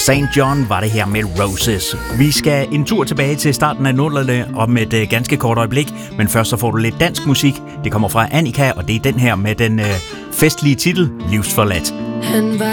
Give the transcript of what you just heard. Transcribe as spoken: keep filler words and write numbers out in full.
Saint John var det her med Roses. Vi skal en tur tilbage til starten af nullerne om et øh, ganske kort øjeblik, men først så får du lidt dansk musik. Det kommer fra Annika, og det er den her med den øh, festlige titel, Livsforladt. Han var